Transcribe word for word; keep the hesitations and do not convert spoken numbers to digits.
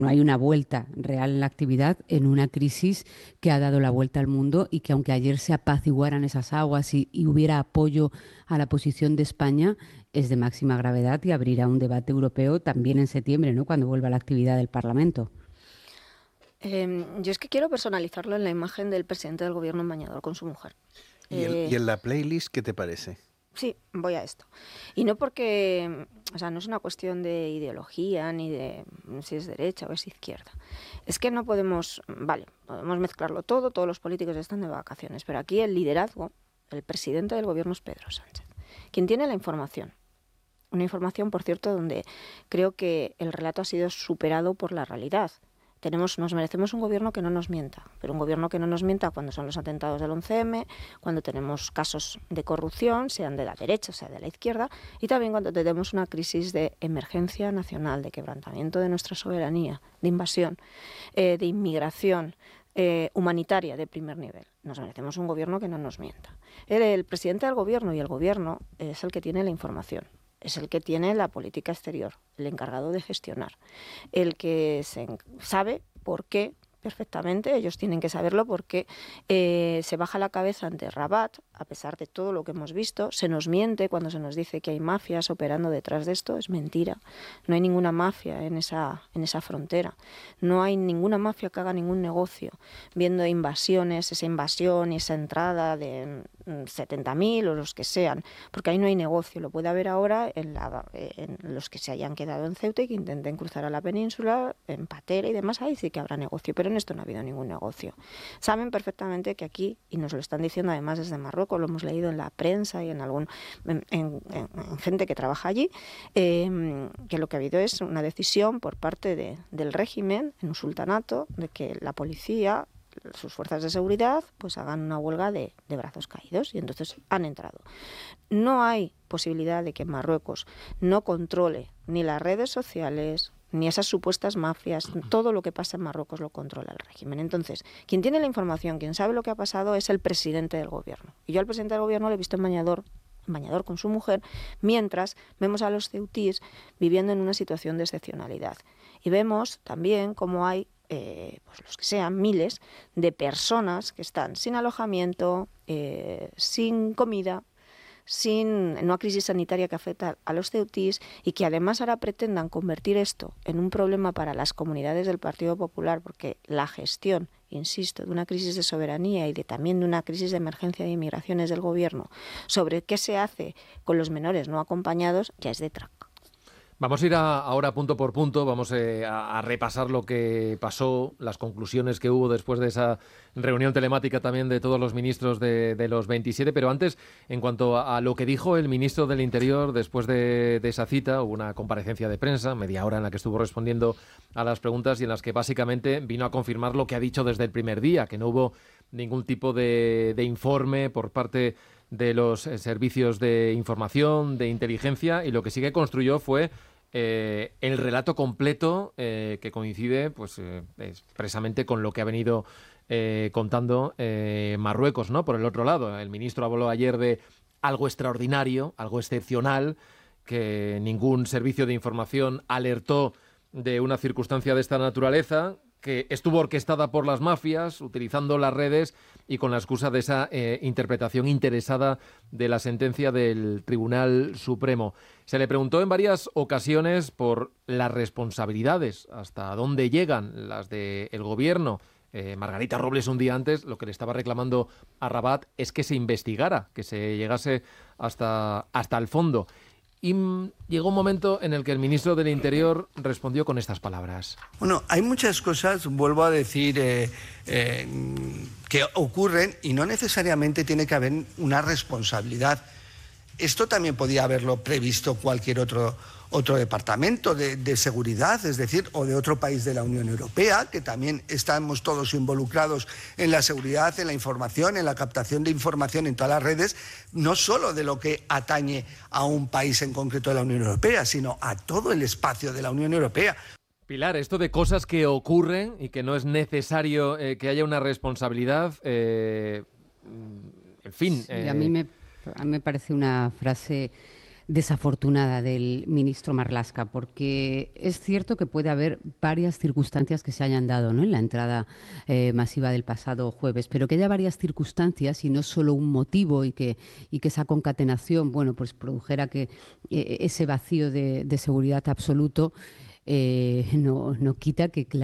no hay una vuelta real en la actividad en una crisis que ha dado la vuelta al mundo y que aunque ayer se apaciguaran esas aguas y, y hubiera apoyo a la posición de España, es de máxima gravedad y abrirá un debate europeo también en septiembre, ¿no? Cuando vuelva la actividad del Parlamento. Eh, yo es que quiero personalizarlo en la imagen del presidente del gobierno en bañador con su mujer. ¿Y, el, Eh, ¿Y en la playlist qué te parece? Sí, voy a esto. Y no porque, o sea, no es una cuestión de ideología ni de si es derecha o es izquierda. Es que no podemos, vale, podemos mezclarlo todo, todos los políticos están de vacaciones, pero aquí el liderazgo, el presidente del gobierno es Pedro Sánchez, quien tiene la información. Una información, por cierto, donde creo que el relato ha sido superado por la realidad. Tenemos, nos merecemos un gobierno que no nos mienta, pero un gobierno que no nos mienta cuando son los atentados del once eme, cuando tenemos casos de corrupción, sean de la derecha o sea de la izquierda, y también cuando tenemos una crisis de emergencia nacional, de quebrantamiento de nuestra soberanía, de invasión, eh, de inmigración eh, humanitaria de primer nivel. Nos merecemos un gobierno que no nos mienta. El, el presidente del gobierno y el gobierno es el que tiene la información. Es el que tiene la política exterior, el encargado de gestionar, el que se sabe por qué perfectamente, ellos tienen que saberlo porque eh, se baja la cabeza ante Rabat, a pesar de todo lo que hemos visto, se nos miente cuando se nos dice que hay mafias operando detrás de esto, es mentira, no hay ninguna mafia en esa, en esa frontera, no hay ninguna mafia que haga ningún negocio, viendo invasiones, esa invasión y esa entrada de setenta mil o los que sean, porque ahí no hay negocio, lo puede haber ahora en, la, en los que se hayan quedado en Ceuta y que intenten cruzar a la península, en Patera y demás, ahí sí que habrá negocio, pero en esto no ha habido ningún negocio. Saben perfectamente que aquí, y nos lo están diciendo además desde Marruecos, lo hemos leído en la prensa y en algún en, en, en gente que trabaja allí, eh, que lo que ha habido es una decisión por parte de, del régimen, en un sultanato, de que la policía, sus fuerzas de seguridad, pues hagan una huelga de, de brazos caídos, y entonces han entrado. No hay posibilidad de que Marruecos no controle ni las redes sociales, ni esas supuestas mafias, todo lo que pasa en Marruecos lo controla el régimen. Entonces, quien tiene la información, quien sabe lo que ha pasado, es el presidente del gobierno. Y yo al presidente del gobierno lo he visto en bañador, en bañador con su mujer, mientras vemos a los ceutíes viviendo en una situación de excepcionalidad. Y vemos también cómo hay, eh, pues los que sean, miles de personas que están sin alojamiento, eh, sin comida, sin una crisis sanitaria que afecta a los ceutíes y que además ahora pretendan convertir esto en un problema para las comunidades del Partido Popular, porque la gestión, insisto, de una crisis de soberanía y de también de una crisis de emergencia de inmigraciones del gobierno sobre qué se hace con los menores no acompañados ya es de traca. Vamos a ir a, ahora punto por punto, vamos eh, a, a repasar lo que pasó, las conclusiones que hubo después de esa reunión telemática también de todos los ministros de, de los veintisiete, pero antes, en cuanto a, a lo que dijo el ministro del Interior después de, de esa cita, hubo una comparecencia de prensa, media hora en la que estuvo respondiendo a las preguntas y en las que básicamente vino a confirmar lo que ha dicho desde el primer día, que no hubo ningún tipo de, de informe por parte de los eh, servicios de información, de inteligencia, y lo que sí que construyó fue Eh, el relato completo eh, que coincide pues eh, expresamente con lo que ha venido eh, contando eh, Marruecos, ¿no? Por el otro lado, el ministro habló ayer de algo extraordinario, algo excepcional, que ningún servicio de información alertó de una circunstancia de esta naturaleza, que estuvo orquestada por las mafias, utilizando las redes y con la excusa de esa eh, interpretación interesada de la sentencia del Tribunal Supremo. Se le preguntó en varias ocasiones por las responsabilidades, hasta dónde llegan las del gobierno. Eh, Margarita Robles un día antes lo que le estaba reclamando a Rabat es que se investigara, que se llegase hasta, hasta el fondo. Y llegó un momento en el que el ministro del Interior respondió con estas palabras. Bueno, hay muchas cosas, vuelvo a decir, eh, eh, que ocurren y no necesariamente tiene que haber una responsabilidad. Esto también podía haberlo previsto cualquier otro, otro departamento de, de seguridad, es decir, o de otro país de la Unión Europea, que también estamos todos involucrados en la seguridad, en la información, en la captación de información en todas las redes, no solo de lo que atañe a un país en concreto de la Unión Europea, sino a todo el espacio de la Unión Europea. Pilar, esto de cosas que ocurren y que no es necesario eh, que haya una responsabilidad, eh, en fin... Sí, eh... a mí me, a mí me parece una frase desafortunada del ministro Marlaska, porque es cierto que puede haber varias circunstancias que se hayan dado, ¿no?, en la entrada eh, masiva del pasado jueves, pero que haya varias circunstancias y no solo un motivo, y que, y que esa concatenación, bueno, pues produjera que eh, ese vacío de, de seguridad absoluto, eh, no, no quita que